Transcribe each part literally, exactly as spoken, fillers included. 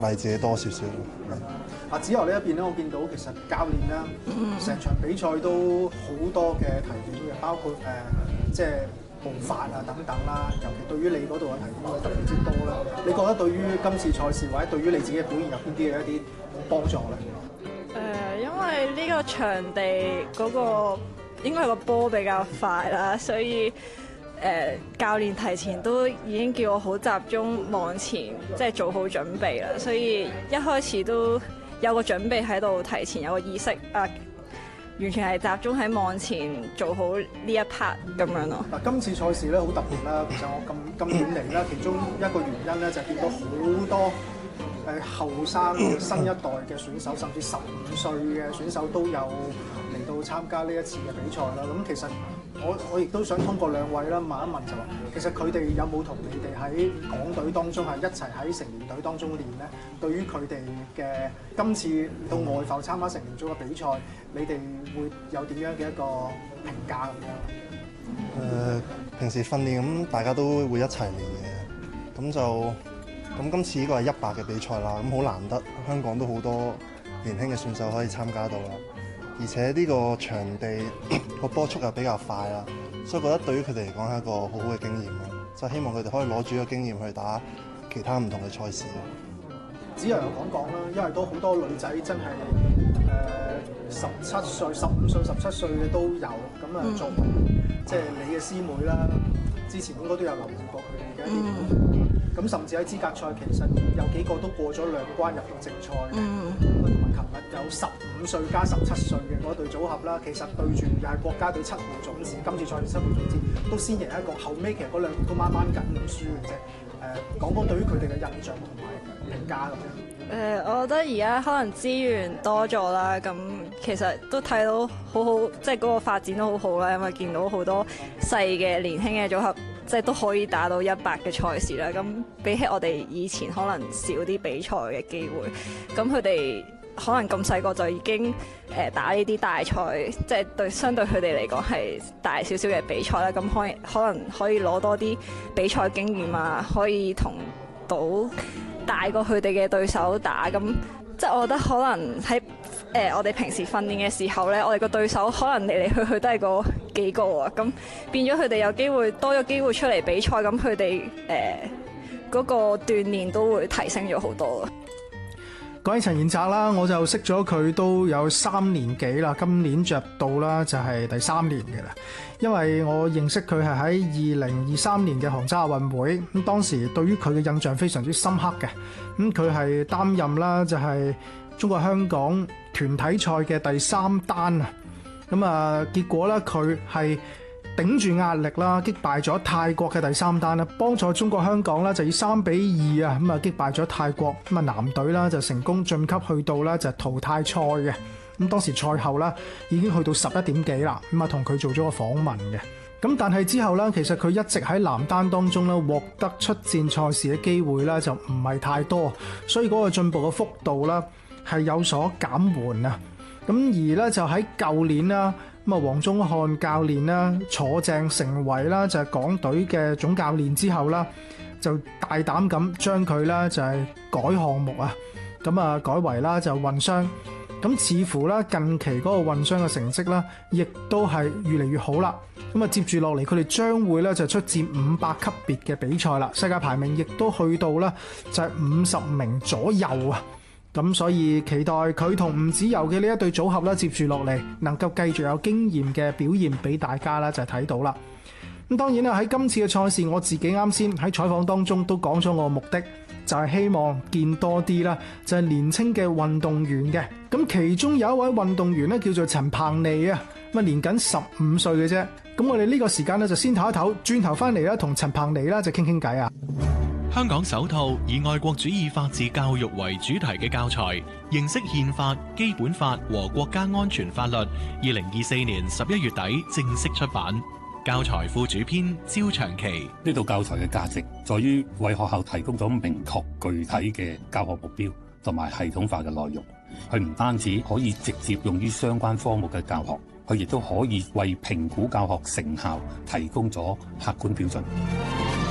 勵自己多少少。 啊，子柔呢一邊咧，我見到其實教練啦，成場比賽都好多嘅提點嘅，包括誒、呃、即係步伐啊等等啦。尤其對於你嗰度嘅提點特別之多啦。你覺得對於今次賽事或者對於你自己嘅表現有邊啲嘅一啲幫助咧？ 誒、呃，因為呢個場地嗰、那個應該係個波比較快啦，所以誒、呃、教練提前都已經叫我好集中望前，即係做好準備啦。所以一開始都有個準備喺度，提前有個意識啊，完全係集中喺望前做好呢一 part 咁樣咯。 嗱，今次賽事咧好特別啦，其實我咁咁遠嚟啦，其中一個原因咧就係見到好多誒後生嘅新一代嘅選手，甚至十五歲嘅選手都有嚟到參加呢一次嘅比賽啦。咁其實我我亦都想通過兩位啦問一問就話，其實佢哋有冇同你哋喺港隊當中係一齊喺成年隊當中練咧？對於佢哋嘅今次到外埠參加成年組嘅比賽，你哋會有點樣嘅一個評價咁樣？ 誒、呃，平時訓練咁大家都會一齊練嘅，咁就咁今次呢個係一百嘅比賽啦，咁好難得香港都好多年輕嘅選手可以參加到啦，而且呢個場地個波速又比較快啦，所以覺得對於佢哋嚟講係一個好好嘅經驗咯，就希望佢哋可以攞住呢個經驗去打其他唔同嘅賽事。 子柔又講講啦，因為都好多女仔真係誒十七歲、十五歲、十七歲嘅都有，咁啊作為即係你嘅師妹啦，之前應該都有留意過佢哋嘅一啲表現。咁甚至喺資格賽，其實有幾個都過咗兩關入到正賽嘅。咁啊，同埋琴日有十五歲加十七歲嘅嗰對組合啦，其實對住又係國家隊七號種子，今次賽事七號種子都先贏一個，後尾其實嗰兩個都掹掹緊咁輸嘅啫。誒，講講對於佢哋嘅印象同埋評價咁樣。 誒，我覺得而家可能資源多咗啦，咁其實都睇到好好，即係嗰個發展都好好啦，因為見到好多細嘅年輕嘅組合，即係都可以打到一百嘅賽事啦。咁比起我哋以前可能少啲比賽嘅機會，咁佢哋可能咁細個就已經誒打呢啲大賽，即係對相對佢哋嚟講係大少少嘅比賽啦。咁可以可能可以攞多啲比賽經驗啊，可以同到大過佢哋嘅對手打，咁即係我覺得可能喺誒、呃、我哋平時訓練嘅時候咧，我哋個對手可能嚟嚟去去都係嗰幾個啊，咁變咗佢哋有機會多咗機會出嚟比賽，咁佢哋誒嗰個鍛鍊都會提升咗好多。 講起陳彥澤啦，我就識咗佢都有三年幾啦，今年着到啦就係第三年嘅啦。因為我認識佢係喺二零二三年嘅杭州亞運會，咁當時對於佢嘅印象非常之深刻嘅。咁佢係擔任啦就係中國香港團體賽嘅第三單啊。咁啊結果咧佢係頂住壓力啦，擊敗咗泰國嘅第三單啦，幫助中國香港啦就以三比二啊咁啊擊敗咗泰國，咁啊男隊啦就成功晉級去到啦就淘汰賽嘅。咁當時賽後啦已經去到十一點幾啦，咁啊同佢做咗個訪問嘅。咁但係之後咧，其實佢一直喺男單當中咧獲得出戰賽事嘅機會咧就唔係太多，所以嗰個進步嘅幅度啦係有所減緩啊。咁而咧就喺舊年啦。咁啊，黃宗漢教練啦坐正成為啦就係港隊嘅總教練之後啦，就大膽咁將佢啦就係改項目啊，咁啊改為啦就混雙，咁似乎啦近期嗰個混雙嘅成績啦，亦都係越嚟越好啦。咁啊接住落嚟，佢哋將會咧就出戰五百級別嘅比賽啦，世界排名亦都去到啦就係五十名左右啊。咁所以期待佢同吳芷柔嘅呢一對組合啦，接住落嚟能夠繼續有經驗嘅表現俾大家啦，就係睇到啦。咁當然啦，喺今次嘅賽事，我自己啱先喺採訪當中都講咗我嘅目的，就係希望見多啲啦，就係年輕嘅運動員嘅。咁其中有一位運動員咧，叫做陳彭妮啊，咁啊年僅十五歲嘅啫。咁我哋呢個時間咧就先唞一唞，轉頭翻嚟啦，同陳彭妮啦就傾傾偈啊。 香港首套以愛國主義法治教育為主題嘅教材，認識憲法、基本法和國家安全法律，二零二四年十一月底正式出版。教材副主編焦長期。 呢套教材嘅價值在於為學校提供咗明確具體嘅教學目標同埋系統化嘅內容。佢唔單止可以直接用於相關科目嘅教學，佢亦都可以為評估教學成效提供咗客觀標準。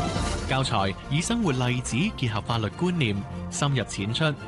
教材以生活例子結合法律觀念，深入淺出